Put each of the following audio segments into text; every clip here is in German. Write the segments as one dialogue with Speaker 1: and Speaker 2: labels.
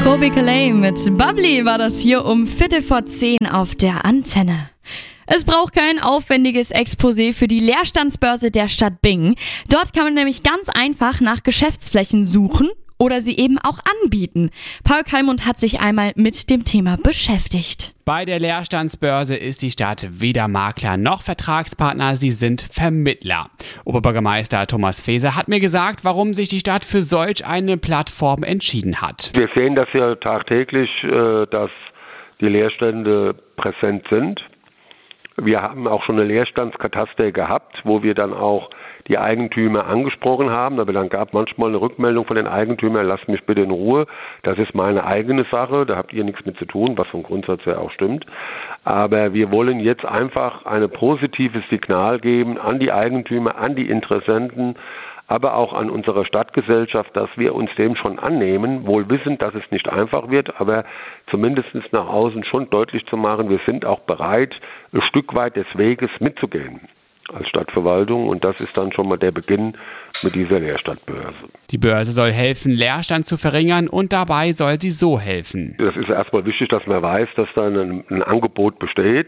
Speaker 1: Colby Calais mit Bubbly war das hier um 10:15 auf der Antenne. Es braucht kein aufwendiges Exposé für die Leerstandsbörse der Stadt Bingen. Dort kann man nämlich ganz einfach nach Geschäftsflächen suchen oder sie eben auch anbieten. Paul Kallmund hat sich einmal mit dem Thema beschäftigt.
Speaker 2: Bei der Leerstandsbörse ist die Stadt weder Makler noch Vertragspartner, sie sind Vermittler. Oberbürgermeister Thomas Feser hat mir gesagt, warum sich die Stadt für solch eine Plattform entschieden hat.
Speaker 3: Wir sehen das ja tagtäglich, dass die Leerstände präsent sind. Wir haben auch schon eine Leerstandskataster gehabt, wo wir dann auch die Eigentümer angesprochen haben, aber dann gab manchmal eine Rückmeldung von den Eigentümern, lasst mich bitte in Ruhe, das ist meine eigene Sache, da habt ihr nichts mit zu tun, was vom Grundsatz her auch stimmt. Aber wir wollen jetzt einfach ein positives Signal geben an die Eigentümer, an die Interessenten, aber auch an unsere Stadtgesellschaft, dass wir uns dem schon annehmen, wohl wissend, dass es nicht einfach wird, aber zumindest nach außen schon deutlich zu machen, wir sind auch bereit, ein Stück weit des Weges mitzugehen als Stadtverwaltung, und das ist dann schon mal der Beginn mit dieser Leerstandbörse.
Speaker 2: Die Börse soll helfen, Leerstand zu verringern, und dabei soll sie so helfen.
Speaker 3: Das ist erstmal wichtig, dass man weiß, dass da ein Angebot besteht.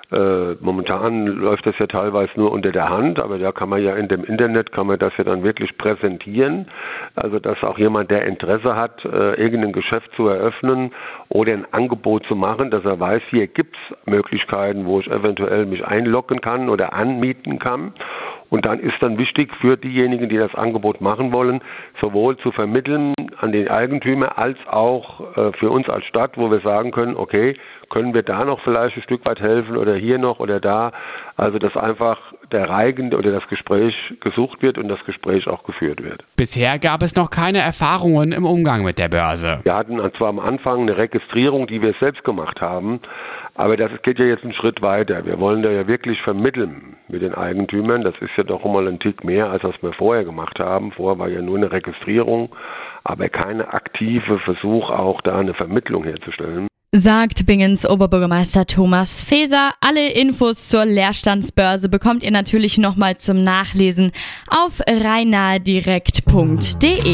Speaker 3: Momentan läuft das ja teilweise nur unter der Hand, aber da kann man ja in dem Internet, kann man das ja dann wirklich präsentieren. Also dass auch jemand, der Interesse hat, irgendein Geschäft zu eröffnen oder ein Angebot zu machen, dass er weiß, hier gibt's Möglichkeiten, wo ich eventuell mich einloggen kann oder anmieten kann. Und dann ist dann wichtig für diejenigen, die das Angebot machen wollen, sowohl zu vermitteln an den Eigentümer als auch für uns als Stadt, wo wir sagen können, okay, können wir da noch vielleicht ein Stück weit helfen oder hier noch oder da. Also dass einfach der Reigen oder das Gespräch gesucht wird und das Gespräch auch geführt wird.
Speaker 2: Bisher gab es noch keine Erfahrungen im Umgang mit der Börse.
Speaker 3: Wir hatten zwar am Anfang eine Registrierung, die wir selbst gemacht haben, aber das geht ja jetzt einen Schritt weiter. Wir wollen da ja wirklich vermitteln mit den Eigentümern. Das ist ja doch mal ein Tick mehr, als was wir vorher gemacht haben. Vorher war ja nur eine Registrierung, aber keine aktive Versuch, auch da eine Vermittlung herzustellen.
Speaker 1: Sagt Bingens Oberbürgermeister Thomas Feser. Alle Infos zur Leerstandsbörse bekommt ihr natürlich nochmal zum Nachlesen auf rheinnahedirekt.de.